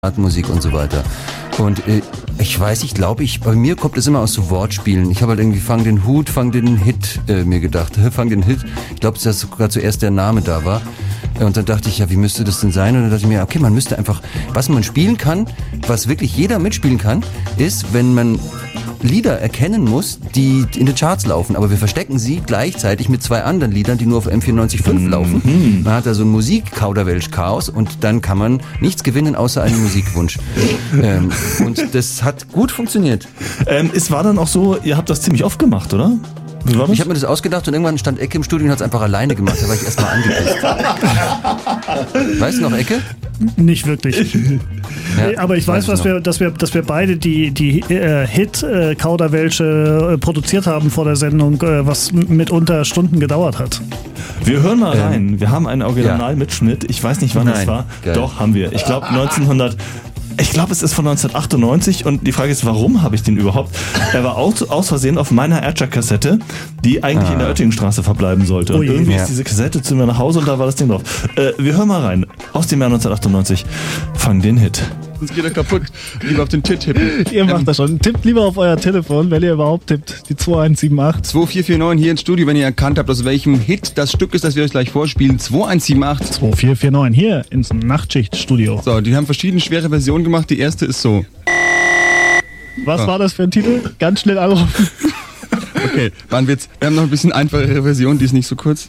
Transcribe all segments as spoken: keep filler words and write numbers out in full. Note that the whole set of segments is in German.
Musik und so weiter. Und äh, ich weiß, ich glaube, ich, bei mir kommt es immer aus so Wortspielen. Ich habe halt irgendwie Fang den Hut, Fang den Hit äh, mir gedacht. Fang den Hit. Ich glaube, dass sogar zuerst der Name da war. Und dann dachte ich, ja, wie müsste das denn sein? Und dann dachte ich mir, okay, man müsste einfach, was man spielen kann, was wirklich jeder mitspielen kann, ist, wenn man Lieder erkennen muss, die in den Charts laufen, aber wir verstecken sie gleichzeitig mit zwei anderen Liedern, die nur auf M vierundneunzig Komma fünf laufen. Mhm. Man hat da so ein Musik-Kauderwelsch-Chaos und dann kann man nichts gewinnen, außer einen Musikwunsch. ähm, und das hat gut funktioniert. Ähm, es war dann auch so, ihr habt das ziemlich oft gemacht, oder? Wie war das? Ich habe mir das ausgedacht und irgendwann stand Ecke im Studio und hat es einfach alleine gemacht. Da war ich erstmal angepisst. Weißt du noch, Ecke? Nicht wirklich. Ja, aber ich weiß, was wir, dass wir, dass wir beide die, die äh, Hit-Kauderwelsche äh, produziert haben vor der Sendung, äh, was mitunter Stunden gedauert hat. Wir hören mal rein. Ähm, wir haben einen Originalmitschnitt. Ich weiß nicht, wann Nein. das war. Geil. Doch, haben wir. Ich glaube neunzehnhundert. Ich glaube, es ist von neunzehnhundertachtundneunzig und die Frage ist, warum habe ich den überhaupt? Er war aus, aus Versehen auf meiner Aircheck-Kassette, die eigentlich ah. in der Oettingenstraße verbleiben sollte. Und oh irgendwie ja. ist diese Kassette zu mir nach Hause und da war das Ding drauf. Äh, wir hören mal rein. Aus dem Jahr neunzehnhundertachtundneunzig. Fang den Hit. Sonst geht er kaputt. Lieber auf den Tit tippen. Ihr macht ähm, das schon. Tippt lieber auf euer Telefon, wenn ihr überhaupt tippt. Die zwei eins sieben acht. zwei vier vier neun hier ins Studio, wenn ihr erkannt habt, aus welchem Hit das Stück ist, das wir euch gleich vorspielen. zwei eins sieben acht. zwei vier vier neun hier ins Nachtschichtstudio. So, die haben verschiedene schwere Versionen gemacht. Die erste ist so. Was so. war das für ein Titel? Ganz schnell anrufen. Okay, war ein Witz. Wir haben noch ein bisschen einfachere Version, die ist nicht so kurz.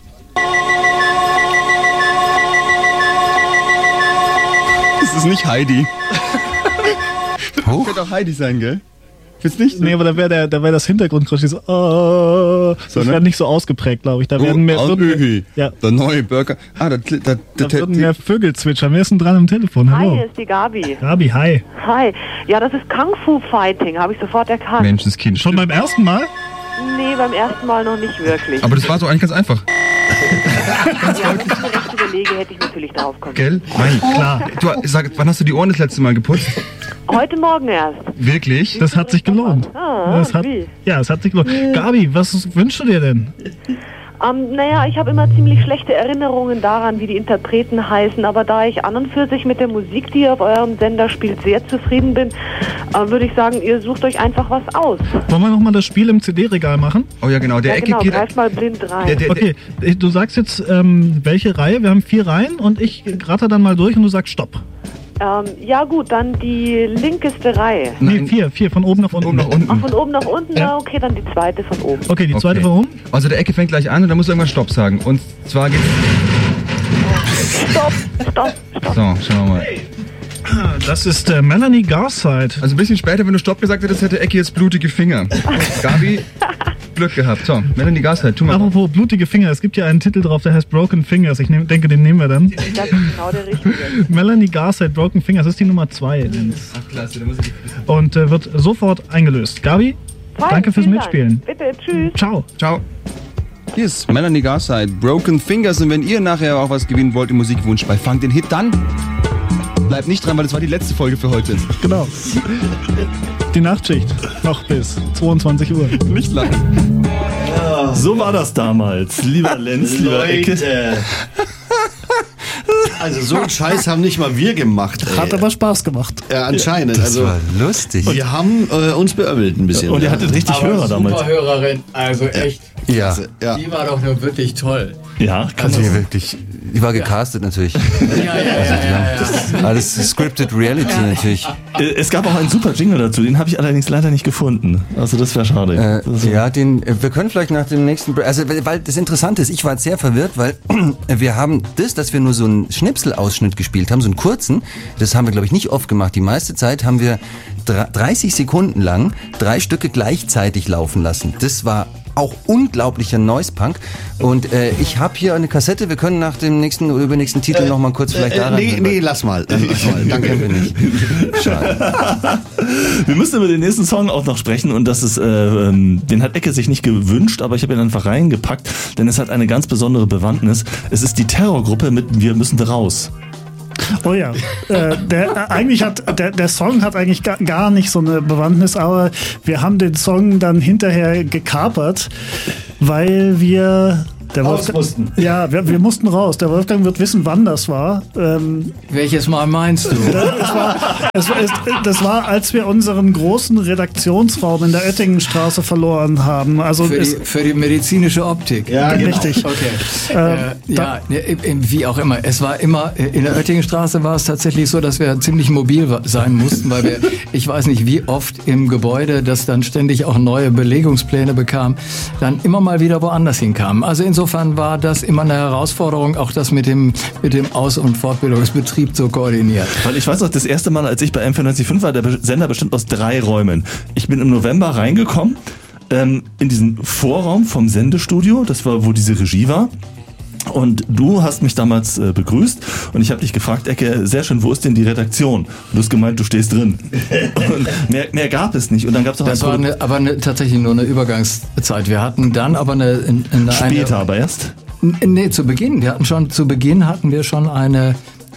Das ist nicht Heidi. Hoch? Könnte auch Heidi sein, gell? Findest du nicht? Nee, aber da wäre der, da wär das Hintergrundgeräusch so, oh, das so, ne? wäre nicht so ausgeprägt, glaube ich. Da werden mehr, oh, würden, ja. Der neue Burger. Ah, da, da, da, da da würden mehr Vögel zwitschern. Wer ist denn dran am Telefon? Hallo. Hi, hier ist die Gabi. Gabi, hi. Hi. Ja, das ist Kung Fu Fighting, habe ich sofort erkannt. Menschenskind. Schon beim ersten Mal? Nee, beim ersten Mal noch nicht wirklich. Aber das war so eigentlich ganz einfach. Ganz ja, wenn ich mir recht überlege, hätte ich natürlich drauf kommen. Gell? Nein, klar. Du, sag, wann hast du die Ohren das letzte Mal geputzt? Heute Morgen erst. Wirklich? Das hat sich gelohnt. Ah, das hat, wie? Ja, es hat sich gelohnt. Gabi, was wünschst du dir denn? Ähm, naja, ich habe immer ziemlich schlechte Erinnerungen daran, wie die Interpreten heißen, aber da ich an und für sich mit der Musik, die ihr auf eurem Sender spielt, sehr zufrieden bin, äh, würde ich sagen, ihr sucht euch einfach was aus. Wollen wir nochmal das Spiel im C D-Regal machen? Oh ja, genau. Der ja, Ecke genau, geht greif mal blind rein. Der, der, okay, du sagst jetzt, ähm, welche Reihe? Wir haben vier Reihen und ich ratter dann mal durch und du sagst Stopp. Ähm, ja gut, dann die linkeste Reihe. Nee, vier, vier, von oben nach unten. Oben nach unten. Ach, von oben nach unten? Ja. Na, okay, dann die zweite von oben. Okay, die zweite okay. von oben? Also der Ecke fängt gleich an und dann musst du irgendwann Stopp sagen. Und zwar geht's... Stopp, stopp, stopp. So, schauen wir mal. Das ist äh, Melanie Garside. Also ein bisschen später, wenn du Stopp gesagt hättest, hätte Ecke jetzt blutige Finger. Gabi, Glück gehabt. So, Melanie Garside, tu mal. Apropos blutige Finger, es gibt ja einen Titel drauf, der heißt Broken Fingers. Ich nehm, denke, den nehmen wir dann. Das ist genau der richtige. Melanie Garside, Broken Fingers, das ist die Nummer zwei. Ach klasse, da muss ich... Und äh, wird sofort eingelöst. Gabi, Fein, danke fürs Mitspielen. Dank. Bitte, tschüss. Ciao. Ciao. Hier ist Melanie Garside, Broken Fingers. Und wenn ihr nachher auch was gewinnen wollt im Musikwunsch bei Fang den Hit, dann bleibt nicht dran, weil das war die letzte Folge für heute. Genau. Die Nachtschicht. Noch bis zweiundzwanzig Uhr. Nicht lange. Ja. So war das damals. Lieber Lenz, lieber Ecke. Also so einen Scheiß haben nicht mal wir gemacht. Ey. Hat aber Spaß gemacht. Ja, anscheinend. Das also, war lustig. Wir haben äh, uns beömmelt ein bisschen. Und ihr hattet richtig aber Hörer damals. super Hörerin, also echt. Ja. Ja. Die war doch nur wirklich toll. Ja, kann Also man. wirklich. Die war gecastet natürlich. Ja, ja, ja, ja, ja. Alles scripted Reality natürlich. Äh, Es gab auch einen super Jingle dazu, den habe ich allerdings leider nicht gefunden. Also das wäre schade. Äh, also, ja, den, wir können vielleicht nach dem nächsten, also weil das Interessante ist, ich war jetzt sehr verwirrt, weil wir haben das, dass wir nur so einen Schnipselausschnitt gespielt haben, so einen kurzen, das haben wir glaube ich nicht oft gemacht. Die meiste Zeit haben wir dreißig Sekunden lang drei Stücke gleichzeitig laufen lassen. Das war auch unglaublicher Noise-Punk. Und äh, ich habe hier eine Kassette, wir können nach dem nächsten oder übernächsten Titel äh, noch mal kurz vielleicht äh, daran... Nee, nee, lass mal. Lass mal. Danke. Wir nicht. Schade. Wir müssen über den nächsten Song auch noch sprechen und das ist, äh, ähm, den hat Ecke sich nicht gewünscht, aber ich habe ihn einfach reingepackt, denn es hat eine ganz besondere Bewandtnis. Es ist die Terrorgruppe mit Wir müssen da raus. Oh ja, äh, der, äh, eigentlich hat der, der Song hat eigentlich gar, gar nicht so eine Bewandtnis, aber wir haben den Song dann hinterher gekapert, weil wir Der Wolfgang, mussten. Ja, wir, wir mussten raus. Der Wolfgang wird wissen, wann das war. Ähm, Welches Mal meinst du? Das war, es, es, das war, als wir unseren großen Redaktionsraum in der Oettingenstraße verloren haben. Also für, es, die, für die medizinische Optik. Ja, genau. Richtig. Okay. Ähm, äh, ja, wie auch immer. Es war immer, in der Oettingenstraße war es tatsächlich so, dass wir ziemlich mobil sein mussten, weil wir, ich weiß nicht wie oft im Gebäude, das dann ständig auch neue Belegungspläne bekam, dann immer mal wieder woanders hinkamen. Also insofern Insofern war das immer eine Herausforderung, auch das mit dem, mit dem Aus- und Fortbildungsbetrieb zu koordinieren. Weil ich weiß noch, das erste Mal, als ich bei M vier neun fünf war, der Sender bestand aus drei Räumen. Ich bin im November reingekommen, ähm, in diesen Vorraum vom Sendestudio, das war, wo diese Regie war. Und du hast mich damals äh, begrüßt und ich habe dich gefragt, Ecke, sehr schön, wo ist denn die Redaktion? Und du hast gemeint, du stehst drin. Und mehr, mehr gab es nicht. Und dann gab es auch das war eine, aber eine, tatsächlich nur eine Übergangszeit. Wir hatten dann aber eine... eine Später eine, aber erst? Nee, zu Beginn. Wir hatten schon, zu Beginn hatten wir schon eine...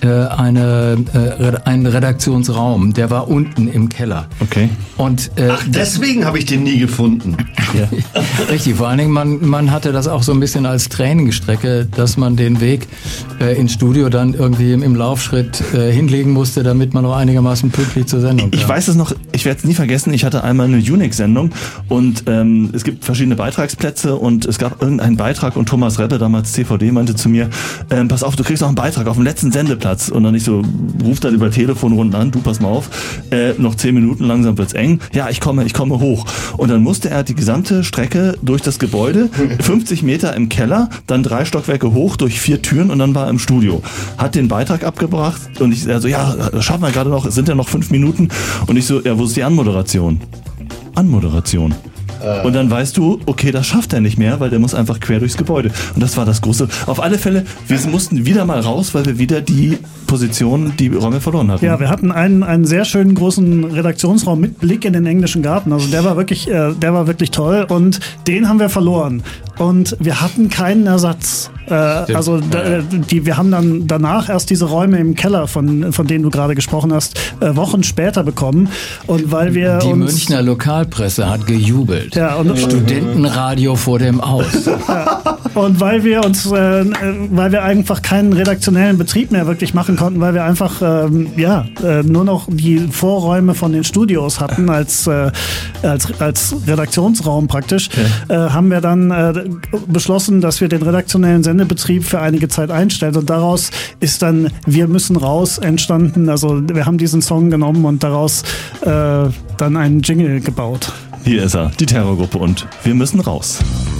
Eine, äh, einen Redaktionsraum, der war unten im Keller. Okay. Und, äh, Ach, deswegen habe ich den nie gefunden. Ja. Richtig, vor allen Dingen, man, man hatte das auch so ein bisschen als Trainingsstrecke, dass man den Weg äh, ins Studio dann irgendwie im, im Laufschritt äh, hinlegen musste, damit man noch einigermaßen pünktlich zur Sendung kam. Ich weiß es noch, ich werde es nie vergessen, ich hatte einmal eine Unix-Sendung und ähm, es gibt verschiedene Beitragsplätze und es gab irgendeinen Beitrag und Thomas Reppe, damals C V D, meinte zu mir, ähm, pass auf, du kriegst noch einen Beitrag auf dem letzten Sendeplatz. Und dann ich so, ruft dann über Telefonrunden an, du pass mal auf, äh, noch zehn Minuten, langsam wird's eng. Ja, ich komme, ich komme hoch. Und dann musste er die gesamte Strecke durch das Gebäude, fünfzig Meter im Keller, dann drei Stockwerke hoch durch vier Türen und dann war er im Studio. Hat den Beitrag abgebracht und ich so, ja, das schaffen wir gerade noch, es sind ja noch fünf Minuten. Und ich so, ja, wo ist die Anmoderation? Anmoderation. Und dann weißt du, okay, das schafft er nicht mehr, weil der muss einfach quer durchs Gebäude. Und das war das große. Auf alle Fälle, wir mussten wieder mal raus, weil wir wieder die Position, die Räume verloren hatten. Ja, wir hatten einen, einen sehr schönen großen Redaktionsraum mit Blick in den englischen Garten. Also der war wirklich, äh, der war wirklich toll und den haben wir verloren. Und wir hatten keinen Ersatz. Äh, also da, die, wir haben dann danach erst diese Räume im Keller, von, von denen du gerade gesprochen hast, äh, Wochen später bekommen. Und weil wir die uns, Münchner Lokalpresse hat gejubelt. Ja, und Studentenradio vor dem Aus. Ja, und weil wir uns, äh, weil wir einfach keinen redaktionellen Betrieb mehr wirklich machen konnten, weil wir einfach ähm, ja äh, nur noch die Vorräume von den Studios hatten als äh, als als Redaktionsraum praktisch, ja. äh, haben wir dann äh, beschlossen, dass wir den redaktionellen Sendebetrieb für einige Zeit einstellen und daraus ist dann Wir müssen raus entstanden. Also wir haben diesen Song genommen und daraus äh, dann einen Jingle gebaut. Hier ist er, die Terrorgruppe und Wir müssen raus.